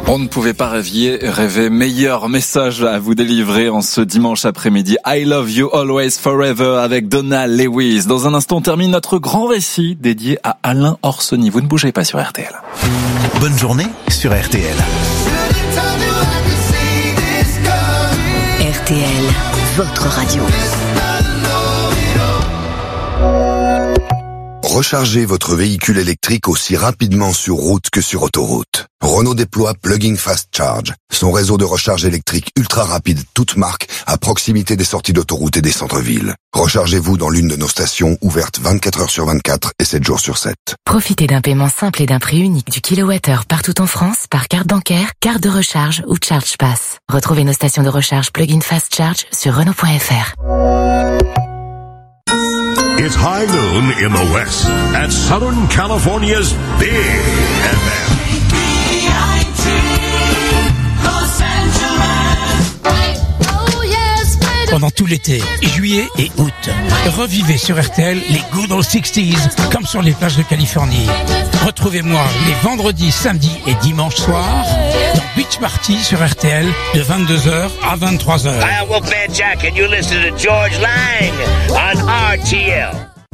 On ne pouvait pas rêver meilleur message à vous délivrer en ce dimanche après-midi. I love you always forever avec Donna Lewis. Dans un instant, on termine notre grand récit dédié à Alain Orsoni. Vous ne bougez pas sur RTL. Bonne journée sur RTL. RTL, votre radio. Rechargez votre véhicule électrique aussi rapidement sur route que sur autoroute. Renault déploie Plug-in Fast Charge, son réseau de recharge électrique ultra rapide, toute marque, à proximité des sorties d'autoroute et des centres-villes. Rechargez-vous dans l'une de nos stations ouvertes 24 heures sur 24 et 7 jours sur 7. Profitez d'un paiement simple et d'un prix unique du kilowattheure partout en France par carte bancaire, carte de recharge ou Charge Pass. Retrouvez nos stations de recharge Plug-in Fast Charge sur Renault.fr. It's high noon in the West at Southern California's Big FM. Pendant tout l'été, juillet et août, revivez sur RTL les Good Old 60s comme sur les plages de Californie. Retrouvez-moi les vendredis, samedis et dimanches soirs dans Beach Party sur RTL de 22h à 23h. Hi, I'm Wolfman Jack and you listen to George Lang on RTL.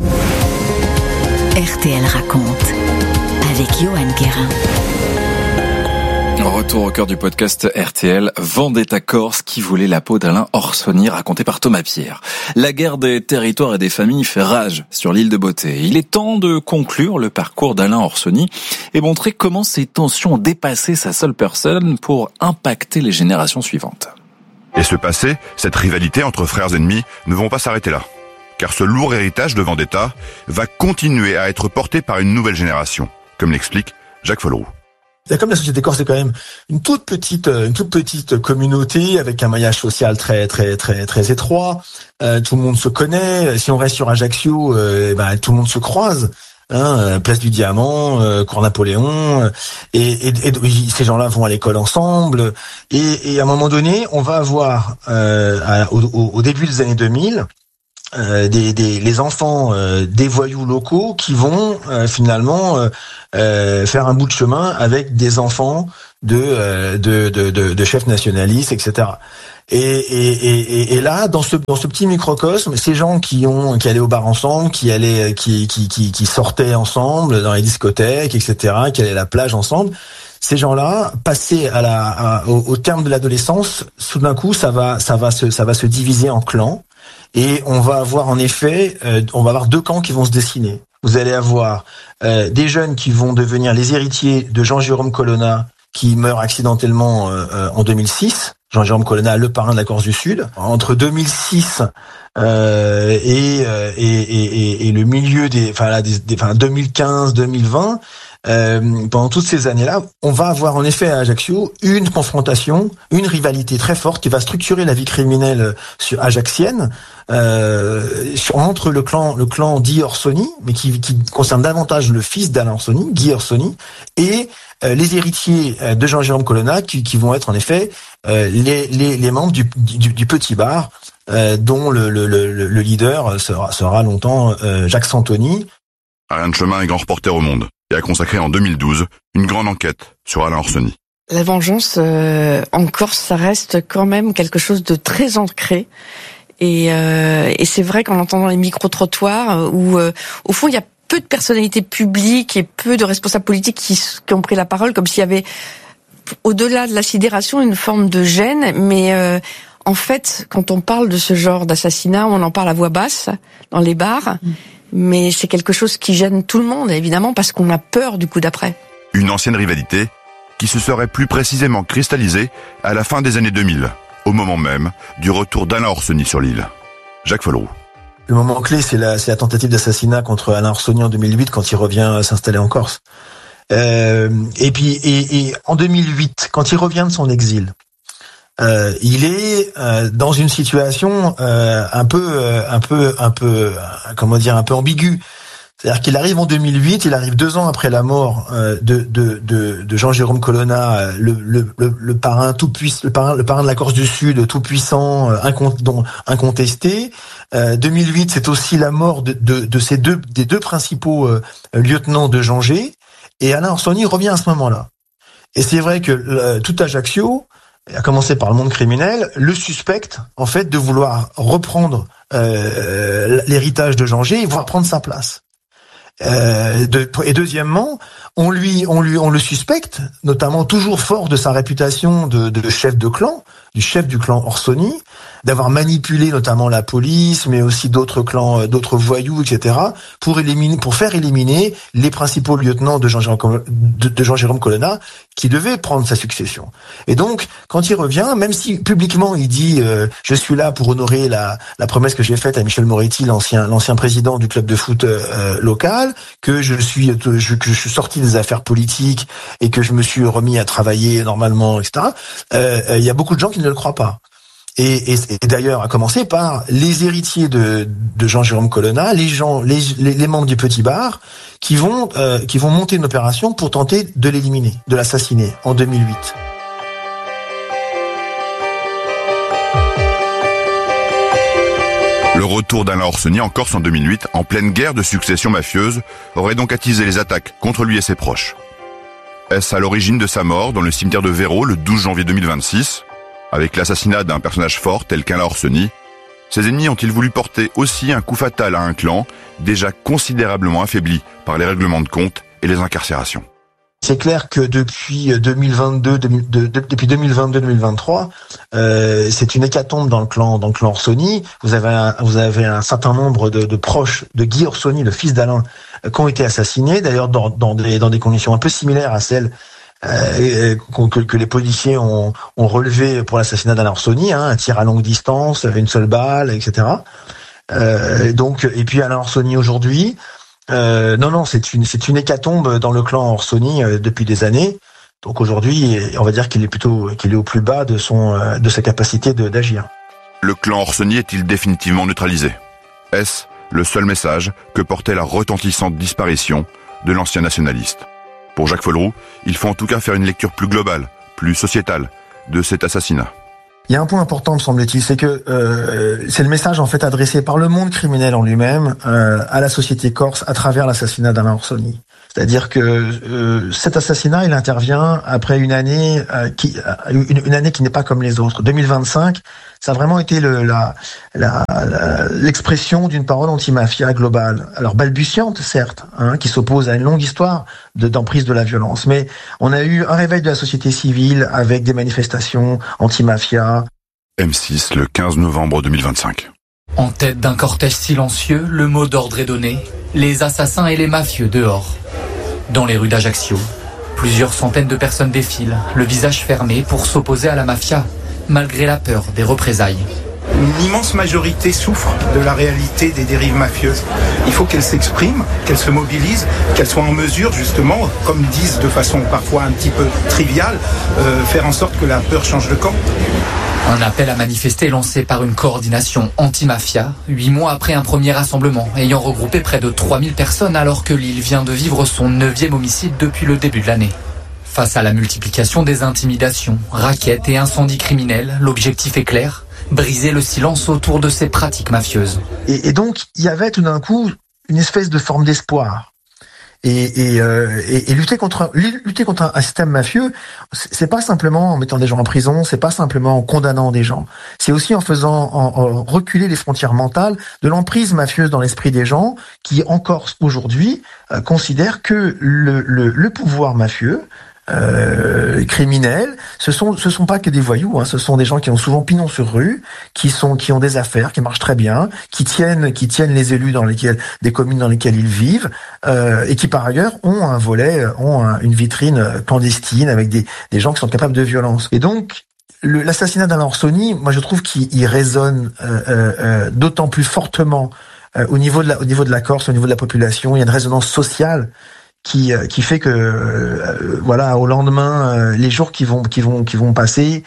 RTL raconte avec Johan Guérin. Retour au cœur du podcast RTL, Vendetta Corse, qui voulait la peau d'Alain Orsoni, raconté par Thomas Pierre. La guerre des territoires et des familles fait rage sur l'île de Beauté. Il est temps de conclure le parcours d'Alain Orsoni et montrer comment ces tensions ont dépassé sa seule personne pour impacter les générations suivantes. Et ce passé, cette rivalité entre frères ennemis, ne vont pas s'arrêter là. Car ce lourd héritage de Vendetta va continuer à être porté par une nouvelle génération, comme l'explique Jacques Folleroux. Comme la société corse, c'est quand même une toute petite communauté avec un maillage social très étroit. Tout le monde se connaît. Si on reste sur Ajaccio, tout le monde se croise. Place du Diamant, Cours Napoléon, et ces gens-là vont à l'école ensemble. Et à un moment donné, on va avoir au début des années 2000. Les enfants des voyous locaux qui vont finalement faire un bout de chemin avec des enfants de chefs nationalistes, etc. Et là, dans ce petit microcosme, ces gens qui allaient au bar ensemble, qui sortaient ensemble dans les discothèques, etc., qui allaient à la plage ensemble, ces gens-là, passés au terme de l'adolescence, tout d'un coup, ça va se diviser en clans. Et on va avoir en effet, deux camps qui vont se dessiner. Vous allez avoir des jeunes qui vont devenir les héritiers de Jean-Jérôme Colonna, qui meurt accidentellement en 2006. Jean-Jérôme Colonna, le parrain de la Corse du Sud. Entre 2006 et le milieu des 2015-2020. Pendant toutes ces années-là, on va avoir en effet à Ajaccio une confrontation, une rivalité très forte qui va structurer la vie criminelle ajaxienne entre le clan dit Orsoni, mais qui concerne davantage le fils d'Alain Orsoni, Guy Orsoni, et les héritiers de Jean-Jérôme Colonna qui vont être en effet les membres du petit bar dont le leader sera longtemps Jacques Santoni. Alain de Chemin est grand reporter au Monde et a consacré en 2012 une grande enquête sur Alain Orsoni. La vengeance en Corse, ça reste quand même quelque chose de très ancré. Et c'est vrai qu'en entendant les micro-trottoirs où au fond il y a peu de personnalités publiques et peu de responsables politiques qui ont pris la parole, comme s'il y avait au-delà de la sidération une forme de gêne, mais en fait quand on parle de ce genre d'assassinat, on en parle à voix basse dans les bars. Mais c'est quelque chose qui gêne tout le monde, évidemment, parce qu'on a peur du coup d'après. Une ancienne rivalité qui se serait plus précisément cristallisée à la fin des années 2000, au moment même du retour d'Alain Orsoni sur l'île. Jacques Folleroux. Le moment clé, c'est la tentative d'assassinat contre Alain Orsoni en 2008, quand il revient s'installer en Corse. Et puis en 2008, quand il revient de son exil, il est dans une situation un peu ambiguë. C'est-à-dire qu'il arrive en 2008, il arrive 2 ans après la mort de Jean-Jérôme Colonna, le parrain tout puissant, le parrain de la Corse du Sud, tout puissant, incontesté. 2008, c'est aussi la mort des deux principaux lieutenants de Jean G. Et Alain Orsoni revient à ce moment-là. Et c'est vrai que tout Ajaccio, à commencer par le monde criminel, le suspecte en fait de vouloir reprendre l'héritage de Jean G et vouloir prendre sa place. Et deuxièmement, on le suspecte, notamment toujours fort de sa réputation de chef de clan, du chef du clan Orsoni, d'avoir manipulé notamment la police, mais aussi d'autres clans, d'autres voyous, etc., pour faire éliminer les principaux lieutenants de Jean-Jérôme Colonna, qui devait prendre sa succession. Et donc, quand il revient, même si publiquement il dit je suis là pour honorer la promesse que j'ai faite à Michel Moretti, l'ancien président du club de foot local, que je suis sorti des affaires politiques et que je me suis remis à travailler normalement, etc. Il y a beaucoup de gens qui ne le croient pas. Et d'ailleurs, à commencer par les héritiers de Jean-Jérôme Colonna, les membres du Petit Bar, qui vont monter une opération pour tenter de l'éliminer, de l'assassiner en 2008. Le retour d'Alain Orsoni en Corse en 2008, en pleine guerre de succession mafieuse, aurait donc attisé les attaques contre lui et ses proches. Est-ce à l'origine de sa mort dans le cimetière de Véro le 12 janvier 2026 ? Avec l'assassinat d'un personnage fort tel qu'Alain Orsoni, ses ennemis ont-ils voulu porter aussi un coup fatal à un clan déjà considérablement affaibli par les règlements de compte et les incarcérations ? C'est clair que depuis 2022-2023, c'est une hécatombe dans le clan Orsoni. Vous avez un certain nombre de proches de Guy Orsoni, le fils d'Alain, qui ont été assassinés, d'ailleurs dans des conditions un peu similaires à celles que les policiers ont relevé pour l'assassinat d'Alain Orsoni, un tir à longue distance, une seule balle, etc. Et puis Alain Orsoni aujourd'hui, c'est une hécatombe dans le clan Orsoni depuis des années. Donc aujourd'hui, on va dire qu'il est au plus bas de sa capacité d'agir. Le clan Orsoni est-il définitivement neutralisé ? Est-ce le seul message que portait la retentissante disparition de l'ancien nationaliste ? Pour Jacques Folleroux, il faut en tout cas faire une lecture plus globale, plus sociétale de cet assassinat. Il y a un point important, me semble-t-il, c'est que c'est le message en fait adressé par le monde criminel en lui-même à la société corse à travers l'assassinat d'Alain Orsoni. C'est-à-dire que cet assassinat, il intervient après une année qui n'est pas comme les autres. 2025, ça a vraiment été l'expression d'une parole anti-mafia globale. Alors balbutiante, certes, qui s'oppose à une longue histoire d'emprise de la violence. Mais on a eu un réveil de la société civile avec des manifestations anti-mafia. M6, le 15 novembre 2025. En tête d'un cortège silencieux, le mot d'ordre est donné. Les assassins et les mafieux dehors. Dans les rues d'Ajaccio, plusieurs centaines de personnes défilent, le visage fermé pour s'opposer à la mafia, malgré la peur des représailles. Une immense majorité souffre de la réalité des dérives mafieuses. Il faut qu'elle s'exprime, qu'elle se mobilise, qu'elle soit en mesure justement, comme disent de façon parfois un petit peu triviale, faire en sorte que la peur change de camp. Un appel à manifester lancé par une coordination anti-mafia, 8 mois après un premier rassemblement ayant regroupé près de 3000 personnes alors que l'île vient de vivre son 9e homicide depuis le début de l'année. Face à la multiplication des intimidations, rackets et incendies criminels, l'objectif est clair, briser le silence autour de ces pratiques mafieuses. Et donc, il y avait tout d'un coup une espèce de forme d'espoir. Et lutter contre un système mafieux, c'est pas simplement en mettant des gens en prison, c'est pas simplement en condamnant des gens. C'est aussi en reculer les frontières mentales de l'emprise mafieuse dans l'esprit des gens qui, encore aujourd'hui, considèrent que le pouvoir mafieux, criminels, ce sont pas que des voyous, ce sont des gens qui ont souvent pignon sur rue, qui ont des affaires, qui marchent très bien, qui tiennent les élus des communes dans lesquelles ils vivent, et qui par ailleurs ont une vitrine clandestine avec des gens qui sont capables de violence. Et donc, l'assassinat d'Alain Orsoni, moi je trouve qu'il résonne d'autant plus fortement au niveau de la Corse, au niveau de la population. Il y a une résonance sociale qui fait que au lendemain, les jours qui vont passer,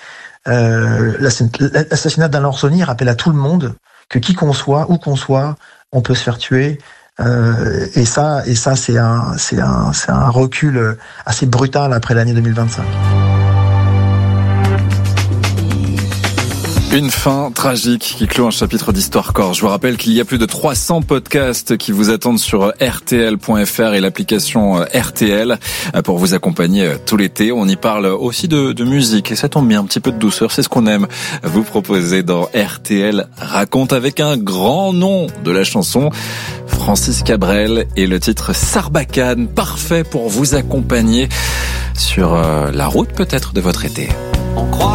l'assassinat d'Alain Orsoni rappelle à tout le monde que qui qu'on soit, où qu'on soit, on peut se faire tuer. Et ça c'est un recul assez brutal après l'année 2025. Une fin tragique qui clôt un chapitre d'Histoire Corse. Je vous rappelle qu'il y a plus de 300 podcasts qui vous attendent sur rtl.fr et l'application RTL pour vous accompagner tout l'été. On y parle aussi de musique et ça tombe bien, un petit peu de douceur, c'est ce qu'on aime vous proposer dans RTL Raconte avec un grand nom de la chanson, Francis Cabrel, et le titre Sarbacane, parfait pour vous accompagner sur la route peut-être de votre été. On croit